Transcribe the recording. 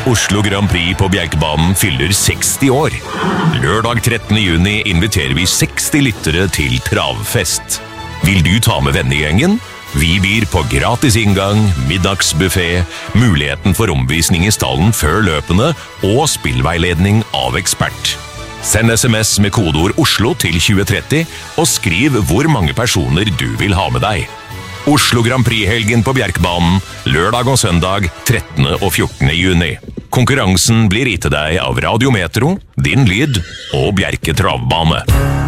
Oslo Grand Prix på Bjerkebanen fyller 60 år. Lørdag 13. juni inviterer vi 60 lyttere til travfest. Vil du ta med vennegjengen? Vi byr på gratis inngang, middagsbuffet, muligheten for omvisning i stallen før løpene og spillveiledning av ekspert. Send SMS med kodeord Oslo til 2030 og skriv hvor mange personer du vil ha med deg. Oslo Grand Prix-helgen på Bjerkebanen, lørdag og søndag 13. og 14. juni. Konkurransen blir gitt til deg av Radio Metro, Din Lyd og Bjerke Travbane.